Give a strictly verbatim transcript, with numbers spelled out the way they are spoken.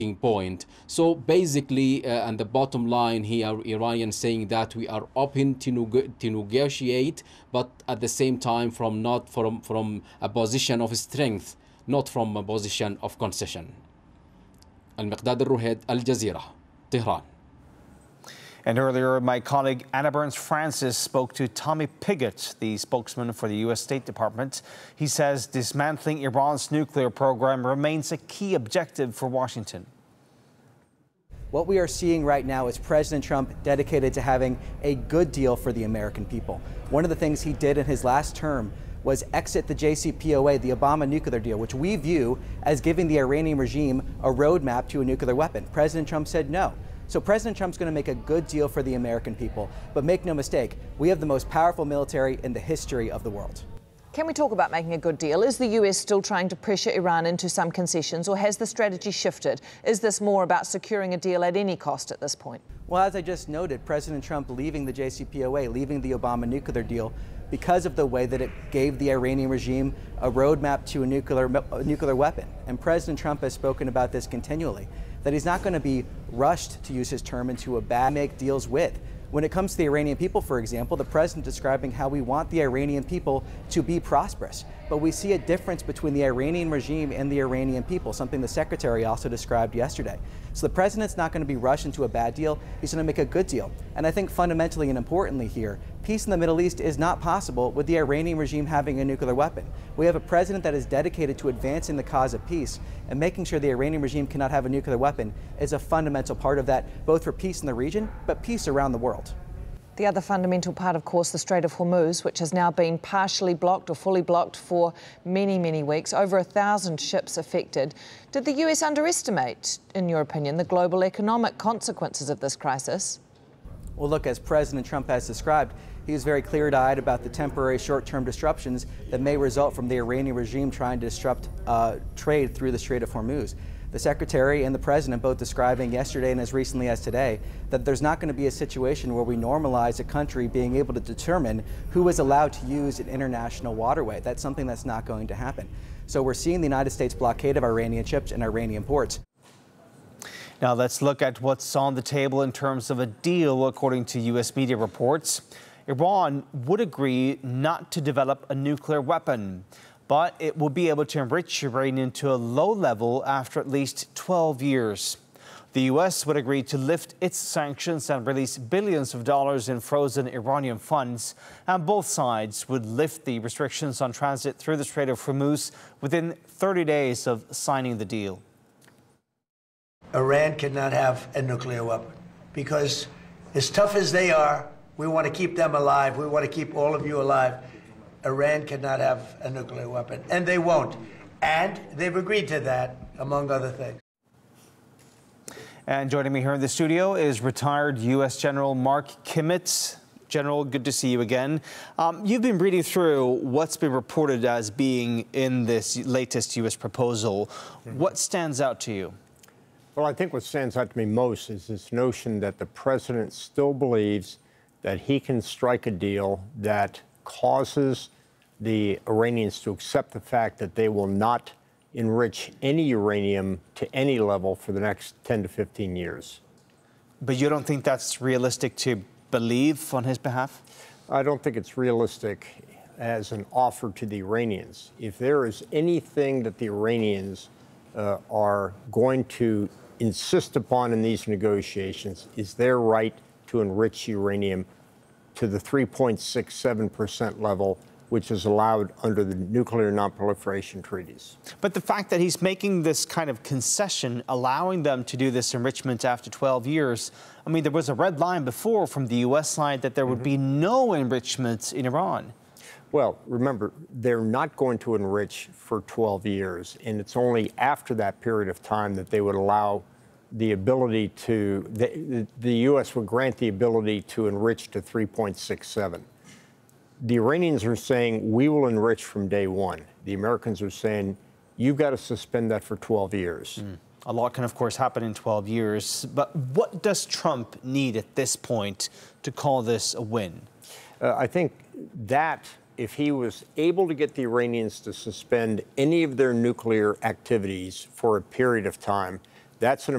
point. So basically, uh, and the bottom line here, Iranians saying that we are open to, neg to negotiate, but at the same time from not from, from a position of strength, not from a position of concession. المقداد الروهيد, الجزيرة, Tehran. And earlier, my colleague Anna Burns-Francis spoke to Tommy Pigott, the spokesman for the U S State Department. He says dismantling Iran's nuclear program remains a key objective for Washington. What we are seeing right now is President Trump dedicated to having a good deal for the American people. One of the things he did in his last term was exit the J C P O A, the Obama nuclear deal, which we view as giving the Iranian regime a roadmap to a nuclear weapon. President Trump said no. So President Trump's going to make a good deal for the American people. But make no mistake, we have the most powerful military in the history of the world. Can we talk about making a good deal? Is the U S still trying to pressure Iran into some concessions, or has the strategy shifted? Is this more about securing a deal at any cost at this point? Well, as I just noted, President Trump leaving the J C P O A, leaving the Obama nuclear deal, because of the way that it gave the Iranian regime a roadmap to a nuclear, a nuclear weapon. And President Trump has spoken about this continually, that he's not going to be rushed, to use his term, into a bad make deals with. When it comes to the Iranian people, for example, the president describing how we want the Iranian people to be prosperous. But we see a difference between the Iranian regime and the Iranian people, something the secretary also described yesterday. So the president's not going to be rushed into a bad deal. He's going to make a good deal. And I think fundamentally and importantly here, peace in the Middle East is not possible with the Iranian regime having a nuclear weapon. We have a president that is dedicated to advancing the cause of peace, and making sure the Iranian regime cannot have a nuclear weapon is a fundamental part of that, both for peace in the region, but peace around the world. The other fundamental part, of course, the Strait of Hormuz, which has now been partially blocked or fully blocked for many, many weeks. Over a thousand ships affected. Did the U S underestimate, in your opinion, the global economic consequences of this crisis? Well, look, as President Trump has described, he was very clear-eyed about the temporary short-term disruptions that may result from the Iranian regime trying to disrupt uh, trade through the Strait of Hormuz. The Secretary and the President both describing yesterday and as recently as today that there's not going to be a situation where we normalize a country being able to determine who is allowed to use an international waterway. That's something that's not going to happen. So we're seeing the United States blockade of Iranian ships and Iranian ports. Now let's look at what's on the table in terms of a deal. According to U S media reports, Iran would agree not to develop a nuclear weapon, but it will be able to enrich uranium to a low level after at least twelve years. The U S would agree to lift its sanctions and release billions of dollars in frozen Iranian funds, and both sides would lift the restrictions on transit through the Strait of Hormuz within thirty days of signing the deal. Iran cannot have a nuclear weapon because, as tough as they are, we want to keep them alive. We want to keep all of you alive. Iran cannot have a nuclear weapon, and they won't. And they've agreed to that, among other things. And joining me here in the studio is retired U S General Mark Kimmitt. General, good to see you again. Um, you've been reading through what's been reported as being in this latest U S proposal. Mm-hmm. What stands out to you? Well, I think what stands out to me most is this notion that the president still believes that he can strike a deal that causes the Iranians to accept the fact that they will not enrich any uranium to any level for the next ten to fifteen years. But you don't think that's realistic to believe on his behalf? I don't think it's realistic as an offer to the Iranians. If there is anything that the Iranians uh, are going to insist upon in these negotiations, is their right to enrich uranium to the three point six seven percent level, which is allowed under the nuclear nonproliferation treaties. But the fact that he's making this kind of concession, allowing them to do this enrichment after twelve years, I mean, there was a red line before from the U S side that there would be no enrichment in Iran. Well, remember, they're not going to enrich for twelve years, and it's only after that period of time that they would allow the ability to, the, the U S would grant the ability to enrich to three point six seven. The Iranians are saying, we will enrich from day one. The Americans are saying, you've got to suspend that for twelve years. Mm. A lot can, of course, happen in twelve years. But what does Trump need at this point to call this a win? Uh, I think that if he was able to get the Iranians to suspend any of their nuclear activities for a period of time, that's an